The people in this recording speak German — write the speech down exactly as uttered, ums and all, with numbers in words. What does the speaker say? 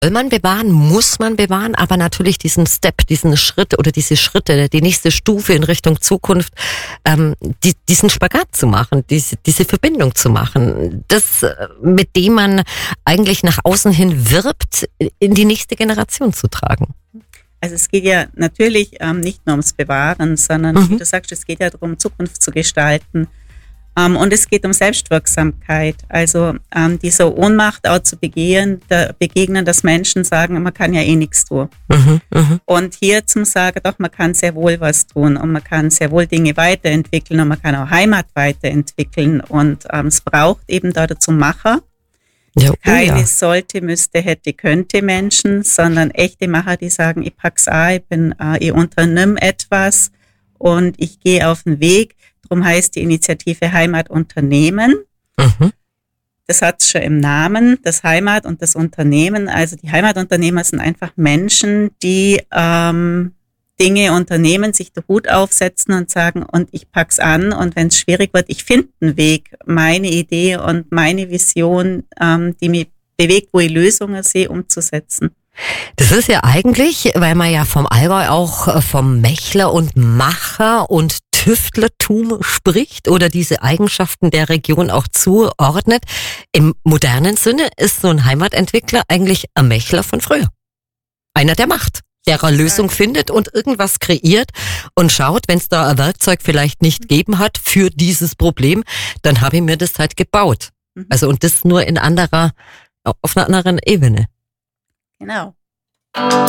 Soll man bewahren, muss man bewahren, aber natürlich diesen Step, diesen Schritt oder diese Schritte, die nächste Stufe in Richtung Zukunft, ähm, die, diesen Spagat zu machen, diese, diese Verbindung zu machen, das, mit dem man eigentlich nach außen hin wirbt, in die nächste Generation zu tragen. Also es geht ja natürlich ähm, nicht nur ums Bewahren, sondern mhm. wie du sagst, es geht ja darum, Zukunft zu gestalten. Um, und es geht um Selbstwirksamkeit, also um, dieser Ohnmacht auch zu begehen, da begegnen, dass Menschen sagen, man kann ja eh nichts tun. Mhm, mh. Und hier zum Sagen, doch, man kann sehr wohl was tun und man kann sehr wohl Dinge weiterentwickeln und man kann auch Heimat weiterentwickeln und um, es braucht eben da dazu Macher. Ja, oh keine ja. sollte, müsste, hätte, könnte Menschen, sondern echte Macher, die sagen, ich pack's an, ich bin, uh, ich unternimm etwas und ich gehe auf den Weg. Darum heißt die Initiative Heimatunternehmen. Mhm. Das hat es schon im Namen, das Heimat und das Unternehmen. Also die Heimatunternehmer sind einfach Menschen, die ähm, Dinge unternehmen, sich den Hut aufsetzen und sagen, und ich pack's an und wenn es schwierig wird, ich finde einen Weg, meine Idee und meine Vision, ähm, die mich bewegt, wo ich Lösungen sehe, umzusetzen. Das ist ja eigentlich, weil man ja vom Allgäu auch vom Mächler und Macher und Tüftlertum spricht oder diese Eigenschaften der Region auch zuordnet. Im modernen Sinne ist so ein Heimatentwickler eigentlich ein Mächler von früher. Einer, der macht, der eine Lösung findet und irgendwas kreiert und schaut, wenn es da ein Werkzeug vielleicht nicht gegeben hat für dieses Problem, dann habe ich mir das halt gebaut. Also und das nur in anderer, auf einer anderen Ebene. Genau.